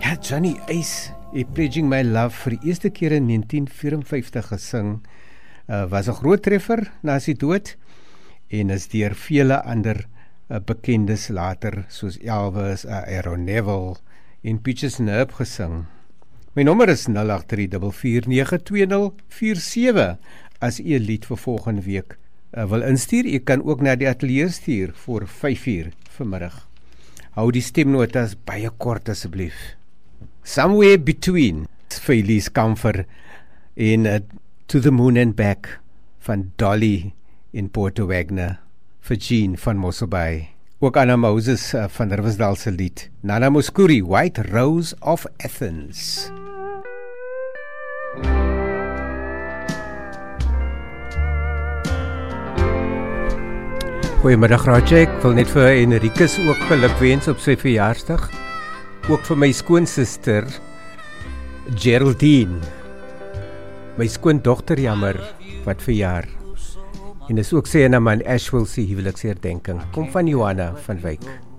Ja, Johnny Ace, Pledging My Love vir die eerste keer in 1954 gesing, was 'n groot treffer na sy dood en is deur vele ander bekendes later, soos Elvis, Aaron Neville en Peaches and Herb gesing. My nommer is 0834492047 as u 'n lied vir volgende week wil instuur. U kan ook na die ateljee stuur voor 5:00 vanmiddag. Hou die stemnotas baie kort asseblief. Somewhere Between, Felice Comfort en To the Moon and Back van Dolly in Porto Wagner vir Jean van Mosselbaai. Ook Anna Moses van Riversdal se lied. Nana Mouskouri, White Rose of Athens. Goeiemiddag Raja, ek wil net vir Enrikus ook gelukwens op sy verjaarsdag. Ook vir my skoonsister Geraldine, my skoondogter jammer, wat verjaar. En is ook sy en man Ashwell se huweliksherdenking. Kom van Johanna van Wyk.